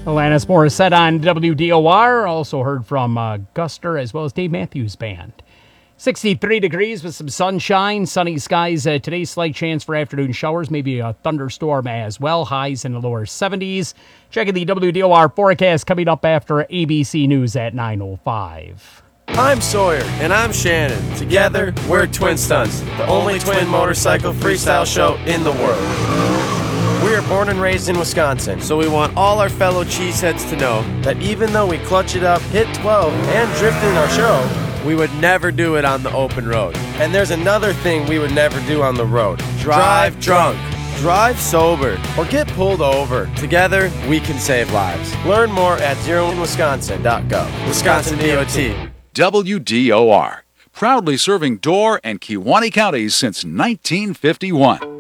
Alanis Morissette on WDOR. Also heard from Guster as well as Dave Matthews Band. 63 degrees with some sunshine, sunny skies today. Slight chance for afternoon showers, maybe a thunderstorm as well. Highs in the lower 70s. Checking the WDOR forecast coming up after ABC News at 9:05. I'm Sawyer. And I'm Shannon. Together, we're Twin Stunts, the only twin motorcycle freestyle show in the world. We are born and raised in Wisconsin, so we want all our fellow cheeseheads to know that even though we clutch it up, hit 12, and drift in our show, we would never do it on the open road. And there's another thing we would never do on the road. Drive drunk. Drive sober. Or get pulled over. Together, we can save lives. Learn more at zeroinwisconsin.gov. Wisconsin DOT. WDOR. Proudly serving Door and Kewaunee counties since 1951.